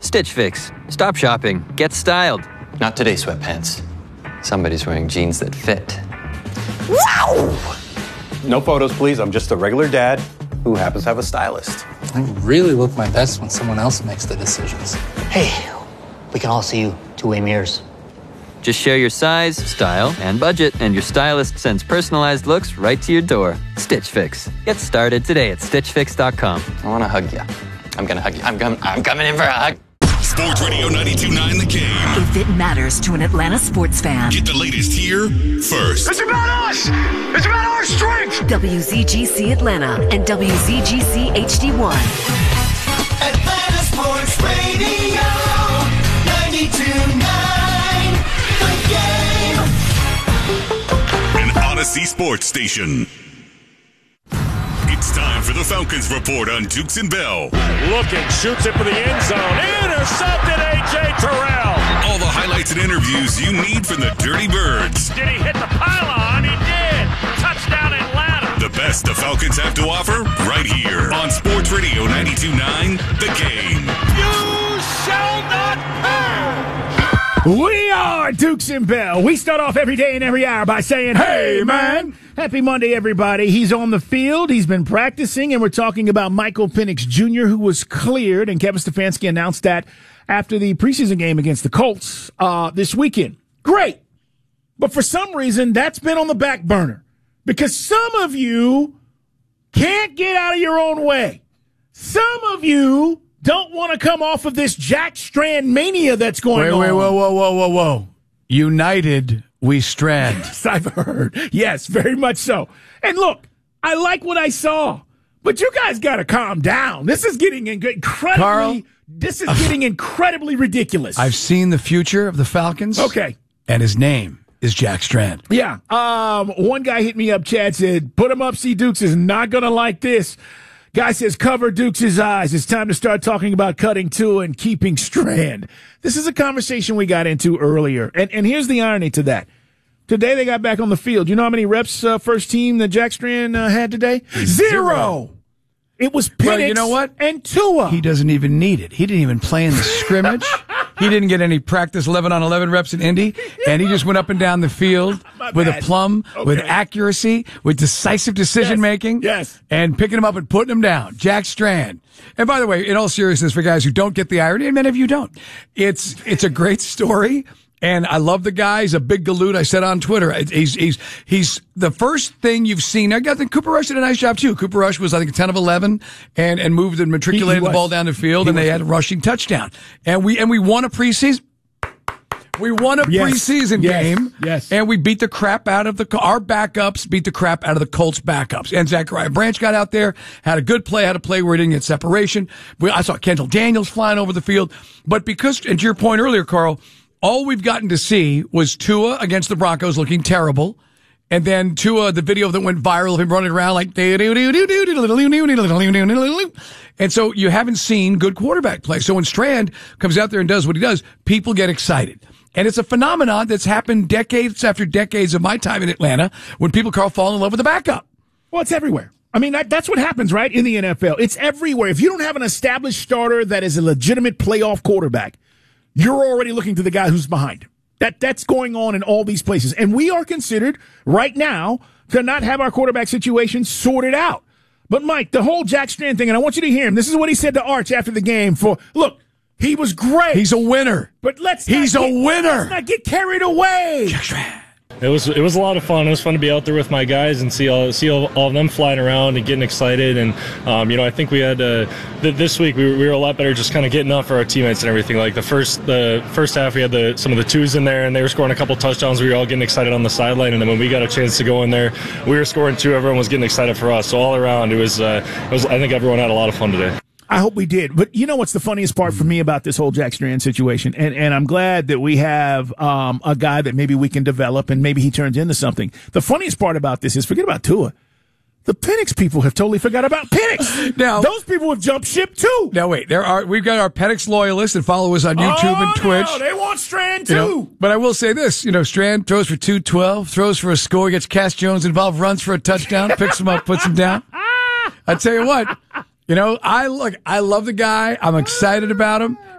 Stitch Fix. Stop shopping. Get styled. Not today, sweatpants. Somebody's wearing jeans that fit. Wow! No photos, please. I'm just a regular dad who happens to have a stylist. I really look my best when someone else makes the decisions. Hey, we can all see you two-way mirrors. Just share your size, style, and budget, and your stylist sends personalized looks right to your door. Stitch Fix. Get started today at StitchFix.com. I want to hug you. I'm going to hug you. I'm coming in for a hug. Sports Radio 92.9 The Game. If it matters to an Atlanta sports fan. Get the latest here first. It's about us! It's about our strength! WZGC Atlanta and WZGC HD1. Atlanta Sports Radio 92.9 The Game. An Odyssey Sports Station. It's time for the Falcons Report on Dukes and Bell. Looking, shoots it for the end zone. Intercepted, A.J. Terrell. All the highlights and interviews you need from the Dirty Birds. Did he hit the pylon? He did. Touchdown Atlanta. The best the Falcons have to offer right here on Sports Radio 92.9 The Game. You shall not pass. We are Dukes and Bell. We start off every day and every hour by saying, hey, man. Happy Monday, everybody. He's on the field. He's been practicing, and we're talking about Michael Penix Jr., who was cleared, and Kevin Stefanski announced that after the preseason game against the Colts this weekend. Great. But for some reason, that's been on the back burner because some of you can't get out of your own way. Some of you don't want to come off of this Jack Strand mania that's going on. Wait, whoa. United, we strand. Yes, I've heard. Yes, very much so. And look, I like what I saw, but you guys got to calm down. This is getting incredibly ridiculous. I've seen the future of the Falcons. Okay. And his name is Jack Strand. Yeah. One guy hit me up, Chad said, put him up, C. Dukes is not going to like this. Guy says, cover Dukes' eyes. It's time to start talking about cutting Tua and keeping Strand. This is a conversation we got into earlier. And here's the irony to that. Today they got back on the field. You know how many reps first team that Jack Strand had today? Zero. It was Penix, well, you know what? And Tua. He doesn't even need it. He didn't even play in the scrimmage. He didn't get any practice 11-on-11 reps in Indy, and he just went up and down the field with aplomb, with accuracy, with decisive decision-making, and picking him up and putting him down. Jack Strand. And by the way, in all seriousness, for guys who don't get the irony, and many of you don't, it's a great story. And I love the guy. He's a big galoot. I said on Twitter, he's the first thing you've seen. I think Cooper Rush did a nice job too. Cooper Rush was, I think, 10 of 11 and moved and matriculated the ball down the field, and they had a rushing touchdown. And we won a preseason. We won a preseason game. Yes. And we beat the crap out of our backups, beat the crap out of the Colts backups. And Zachariah Branch got out there, had a good play, had a play where he didn't get separation. I saw Kendall Daniels flying over the field. But because, and to your point earlier, Carl, all we've gotten to see was Tua against the Broncos looking terrible. And then Tua, the video that went viral of him running around like, and so you haven't seen good quarterback play. So when Strand comes out there and does what he does, people get excited. And it's a phenomenon that's happened decades after decades of my time in Atlanta when people, Carl, fall in love with the backup. Well, it's everywhere. I mean, that's what happens, right, in the NFL. It's everywhere. If you don't have an established starter that is a legitimate playoff quarterback, you're already looking to the guy who's behind him. That's going on in all these places. And we are considered right now to not have our quarterback situation sorted out. But, Mike, the whole Jack Strand thing, and I want you to hear him. This is what he said to Arch after the game. Look, he was great. He's a winner. But let's not get carried away. Jack Strand. It was a lot of fun. It was fun to be out there with my guys and see all of them flying around and getting excited. And I think we had this week we were a lot better just kind of getting up for our teammates and everything. Like the first half we had some of the twos in there and they were scoring a couple touchdowns. We were all getting excited on the sideline. And then when we got a chance to go in there, we were scoring two. Everyone was getting excited for us. So all around it was I think everyone had a lot of fun today. I hope we did. But you know what's the funniest part for me about this whole Jack Strand situation? And I'm glad that we have a guy that maybe we can develop and maybe he turns into something. The funniest part about this is, forget about Tua. The Penix people have totally forgot about Penix. Now, those people have jumped ship too. Now wait, we've got our Penix loyalists that follow us on YouTube and Twitch. No, they want Strand too. But I will say this, Strand throws for 212, throws for a score, gets Cass Jones involved, runs for a touchdown, picks him up, puts him down. I tell you what. I love the guy. I'm excited about him.